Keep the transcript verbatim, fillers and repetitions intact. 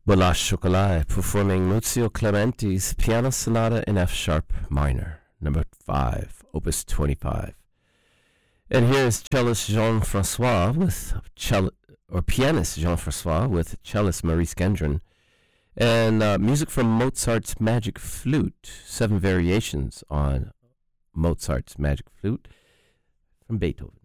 Bala Chocolat performing Muzio Clementi's Piano Sonata in F sharp minor, number five, opus twenty-five. And here is cellist Jean-Francois with cell or pianist Jean-Francois with cellist Maurice Gendron, and uh, music from Mozart's Magic Flute, seven variations on Mozart's Magic Flute from Beethoven.